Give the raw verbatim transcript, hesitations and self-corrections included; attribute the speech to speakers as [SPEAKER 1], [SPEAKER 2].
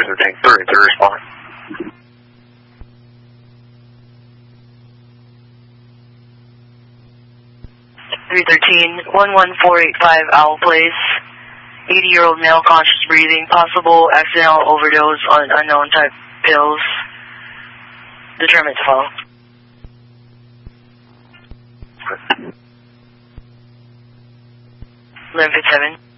[SPEAKER 1] to tank three to respond.
[SPEAKER 2] three thirteen, one one four eight five Owl Place. eighty-year-old male, conscious breathing, possible accidental overdose on unknown type pills. Determined to follow. eleven fifty-seven.